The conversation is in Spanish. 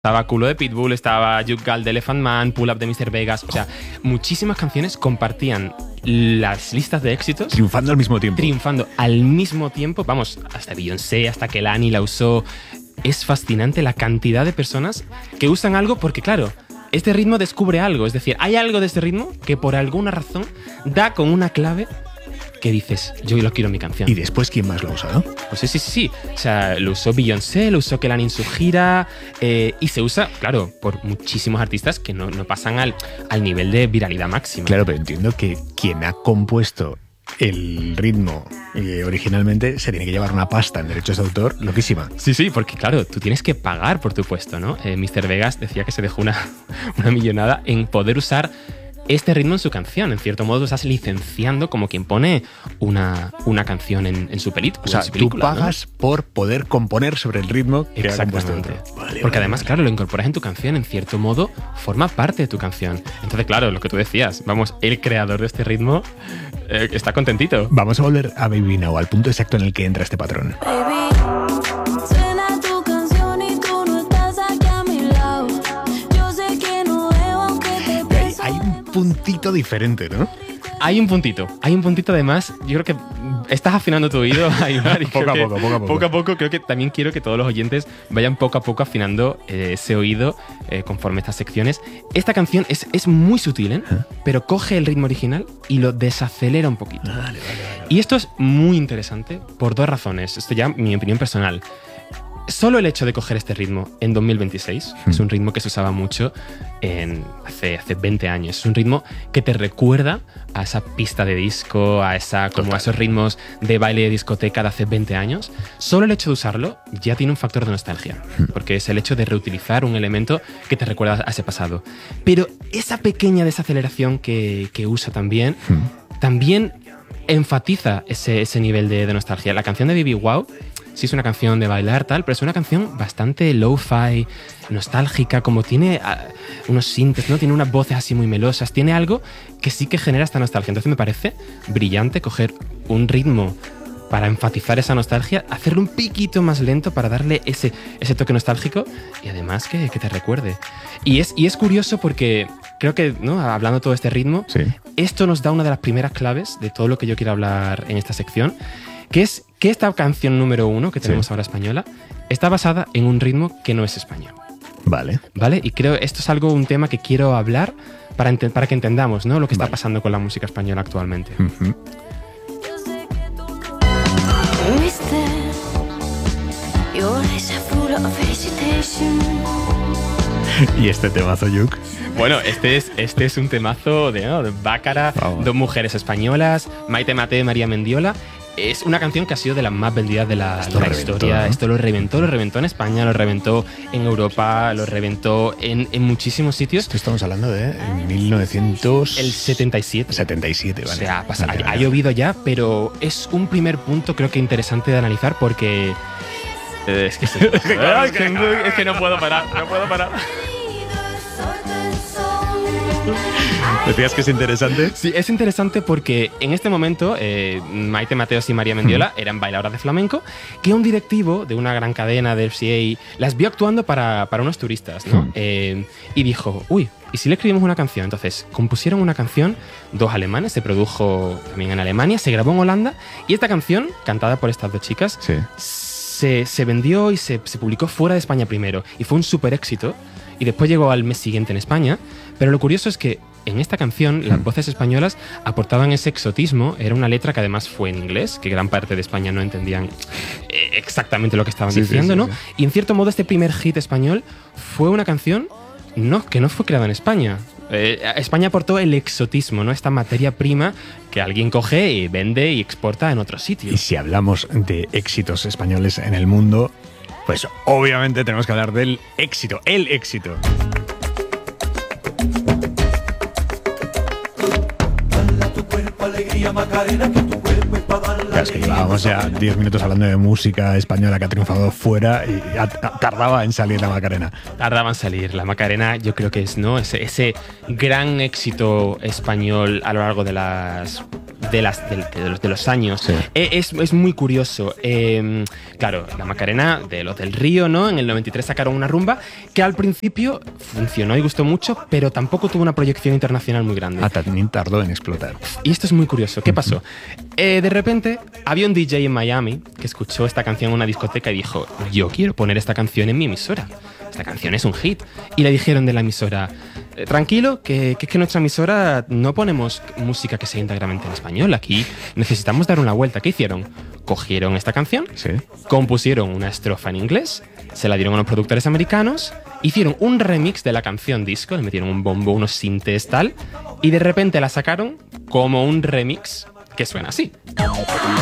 Estaba Culo de Pitbull, estaba Juke Girl de Elephant Man, Pull Up de Mr. Vegas. O sea, muchísimas canciones compartían las listas de éxitos. Triunfando al mismo tiempo. Vamos, hasta Beyoncé, hasta Kehlani la usó. Es fascinante la cantidad de personas que usan algo porque, claro, este ritmo descubre algo. Es decir, hay algo de este ritmo que por alguna razón da con una clave que dices, yo lo quiero en mi canción. ¿Y después quién más lo ha usado? Pues sí. O sea, lo usó Beyoncé, lo usó Kehlani en su gira y se usa, claro, por muchísimos artistas que no pasan al nivel de viralidad máxima. Claro, pero entiendo que quien ha compuesto el ritmo originalmente se tiene que llevar una pasta en derechos de autor loquísima. Sí, porque claro, tú tienes que pagar por tu puesto, ¿no? Mr. Vegas decía que se dejó una millonada en poder usar este ritmo en su canción. En cierto modo, estás licenciando como quien pone una canción en su película. O sea, tú pagas, ¿no?, por poder componer sobre el ritmo que ha compuesto otro. Porque además, claro, lo incorporas en tu canción, en cierto modo, forma parte de tu canción. Entonces, claro, lo que tú decías, vamos, el creador de este ritmo está contentito. Vamos a volver a Baby Now, al punto exacto en el que entra este patrón. Puntito diferente, ¿no? Hay un puntito además. Yo creo que estás afinando tu oído ahí, poco a poco. Creo que también quiero que todos los oyentes vayan poco a poco afinando ese oído conforme estas secciones. Esta canción es muy sutil, pero coge el ritmo original y lo desacelera un poquito. Vale. Y esto es muy interesante por dos razones. Esto ya mi opinión personal. Solo el hecho de coger este ritmo en 2026, es un ritmo que se usaba mucho hace 20 años. Es un ritmo que te recuerda a esa pista de disco, a esos ritmos de baile de discoteca de hace 20 años. Solo el hecho de usarlo ya tiene un factor de nostalgia, porque es el hecho de reutilizar un elemento que te recuerda a ese pasado. Pero esa pequeña desaceleración que usa también enfatiza ese nivel de nostalgia. La canción de Baby Wow sí es una canción de bailar, tal, pero es una canción bastante lo-fi, nostálgica, como tiene unos sintes, ¿no? Tiene unas voces así muy melosas, tiene algo que sí que genera esta nostalgia. Entonces me parece brillante coger un ritmo para enfatizar esa nostalgia, hacerlo un piquito más lento para darle ese toque nostálgico y además que te recuerde. Y es curioso porque creo que, ¿no?, hablando de todo este ritmo, sí, esto nos da una de las primeras claves de todo lo que yo quiero hablar en esta sección, que es que esta canción número 1 que tenemos ahora española está basada en un ritmo que no es español. Vale. Y creo esto es un tema que quiero hablar para que entendamos, ¿no?, lo que está pasando con la música española actualmente. Uh-huh. ¿Y este temazo, Yuk? Bueno, este es un temazo de Bácara, dos mujeres españolas, Maite Mateo y María Mendiola. Es una canción que ha sido de las más vendidas de la historia. ¿No? Esto lo reventó en España, lo reventó en Europa, lo reventó en muchísimos sitios. Esto estamos hablando de 1900... El 77. 77, vale. O sea, ha llovido ya, pero es un primer punto creo que interesante de analizar porque... Es que no puedo parar. ¿Decías que es interesante? Sí, es interesante porque en este momento Maite Mateos y María Mendiola eran bailadoras de flamenco que un directivo de una gran cadena de FCA las vio actuando para unos turistas, ¿no? Y dijo, ¿y si le escribimos una canción? Entonces compusieron una canción, dos alemanes, se produjo también en Alemania, se grabó en Holanda y esta canción, cantada por estas dos chicas, se vendió y se publicó fuera de España primero y fue un súper éxito y después llegó al mes siguiente en España. Pero lo curioso es que en esta canción las voces españolas aportaban ese exotismo. Era una letra que además fue en inglés, que gran parte de España no entendían exactamente lo que estaban diciendo, ¿no? Y en cierto modo este primer hit español fue una canción que no fue creada en España. España aportó el exotismo, ¿no? Esta materia prima que alguien coge y vende y exporta en otros sitios. Y si hablamos de éxitos españoles en el mundo, pues obviamente tenemos que hablar del éxito, el éxito. Claro, es que llevábamos ya 10 minutos hablando de música española que ha triunfado fuera y tardaba en salir la Macarena. Tardaba en salir. La Macarena yo creo que es, ¿no? Ese gran éxito español a lo largo de los años. Sí. Es muy curioso. Claro, la Macarena de los del Río, ¿no? En el 93 sacaron una rumba que al principio funcionó y gustó mucho, pero tampoco tuvo una proyección internacional muy grande. También tardó en explotar. Y esto es muy curioso. ¿Qué pasó? De repente había un DJ en Miami que escuchó esta canción en una discoteca y dijo: yo quiero poner esta canción en mi emisora. Esta canción es un hit. Y le dijeron de la emisora: tranquilo, que es que nuestra emisora no ponemos música que sea íntegramente en español. Aquí necesitamos dar una vuelta. ¿Qué hicieron? Cogieron esta canción, Sí. compusieron una estrofa en inglés, se la dieron a unos productores americanos, hicieron un remix de la canción disco, le metieron un bombo, unos sintes tal, y de repente la sacaron como un remix que suena así.